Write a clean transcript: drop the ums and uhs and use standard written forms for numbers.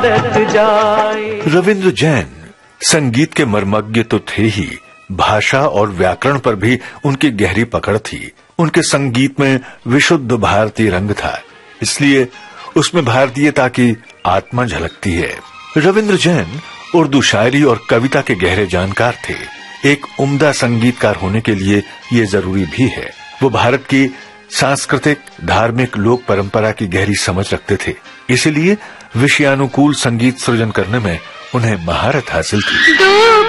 रविंद्र जैन संगीत के मर्मज्ञ तो थे ही, भाषा और व्याकरण पर भी उनकी गहरी पकड़ थी। उनके संगीत में विशुद्ध भारतीय रंग था, इसलिए उसमें भारतीयता की आत्मा झलकती है। रविंद्र जैन उर्दू शायरी और कविता के गहरे जानकार थे। एक उम्दा संगीतकार होने के लिए ये जरूरी भी है, वो भारत की सांस्कृतिक धार्मिक लोक परंपरा की गहरी समझ रखते थे। इसीलिए विषयानुकूल संगीत सृजन करने में उन्हें महारत हासिल थी।